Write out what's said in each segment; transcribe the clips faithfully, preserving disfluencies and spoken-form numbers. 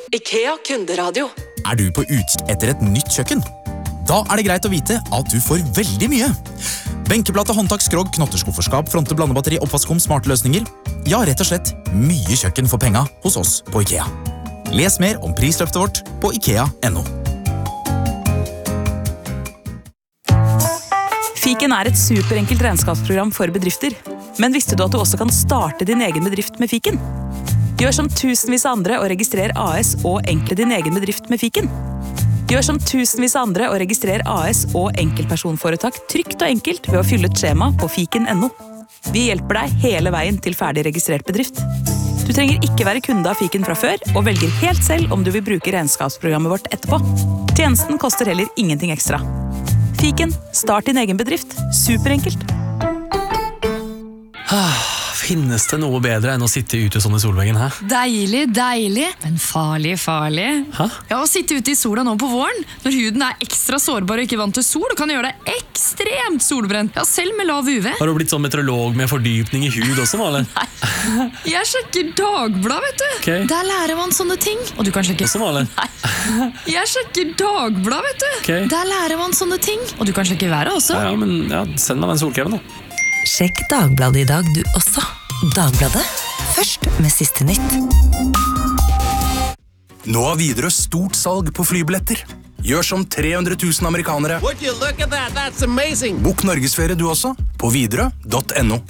IKEA kunderadio. Er du på utkikk etter et nytt kjøkken? Da er det greit å vite at du får veldig mye. Benkeplate, håndtak, skrog, knotterskufferskap, fronte, blandebatteri, oppvaskom, smarte løsninger. Ja, rett og slett mye kjøkken for penga hos oss på IKEA. Les mer om prisløftet vårt på ikea punktum no. Fiken er et superenkelt regnskapsprogram for bedrifter. Men visste du at du også kan starte din egen bedrift med Fiken? Gjør som tusenvis av andre og registrer A S og enkle din egen bedrift med Fiken. Gjør som tusenvis av andre og registrer A S og enkeltpersonforetak trygt og enkelt ved å fylle et skjema på fiken punktum no. Vi hjelper deg hele veien til ferdig registrert bedrift. Du trenger ikke være kunde av Fiken fra før, og velger helt selv om du vil bruke regnskapsprogrammet vårt etterpå. Tjenesten koster heller ingenting ekstra. Fiken, start din egen bedrift. Superenkelt. Finnes det noe bedre enn å sitte ute sånn i solveggen, hæ? Deilig, deilig, men farlig, farlig. Hæ? Ja, å sitte ute i sola nå på våren, når huden er ekstra sårbar og ikke vant til sol, kan gjøre deg ekstremt solbrent. Ja, selv med lav U V. Har du blitt sånn meteorolog med fordypning i hud også, nå, eller? Nei, jeg sjekker Dagbladet, vet du. Ok. Der lærer man sånne ting. Og du kan sjekke... Også nå, eller? Nei, jeg sjekker Dagbladet, vet du. Ok. Der lærer man sånne ting. Og du kan sjekke været også. Ja, ja, men ja, send meg den solkremen, da. Sjekk Dagbladet i dag, du også. Dagbladet, først med siste nytt. Nå har Widerøe stort salg på flybilletter. Gjør som tre hundre tusen amerikanere. Would you look at that? That's amazing. Bok Norgesferie du også, på widerøe punktum no.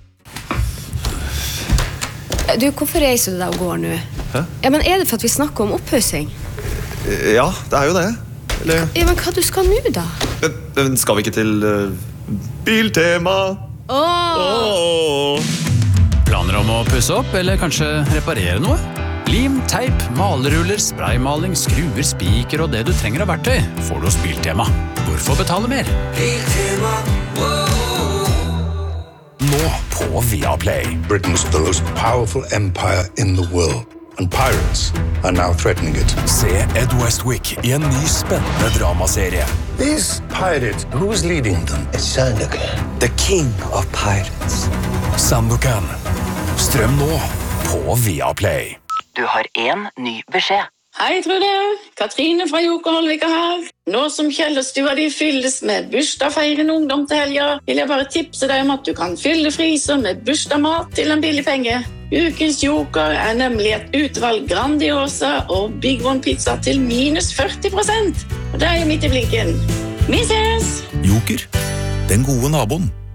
Du, hvorfor reiser du deg og går nå? Hæ? Ja, men er det for at vi snakker om opphøsing? Ja, det er jo det. Eller... Ja, men hva du skal nå da? Men skal vi ikke til uh, Biltema? Åh! Åh! Planer om å pusse opp, eller kanskje reparere noe? Lim, teip, maleruller, spraymaling, skruer, spiker og det du trenger av verktøy får du hos Biltema. Hvorfor betale mer? Biltema, Nå på Viaplay. Britain's the most powerful empire in the world. And pirates are now threatening it. Se Ed Westwick i en ny spennende dramaserie. These pirates, who's leading them? It's Sandokan, the king of pirates. Sandokan. Strøm nå på Viaplay. Du har en ny beskjed. Hei, Trude. Katrine fra Jokerholvika her. Nå som Kjellerstua de fylles med bursdagsfeirende ungdom til helga, vil jeg bare tipse deg om at du kan fylle fryser med bursdagsmat til en billig penge. Ukens Joker er nemlig et utvalg Grandiosa og Big One pizza til minus førti prosent. Og det er midt i blinken. Vi ses! Joker, den gode naboen.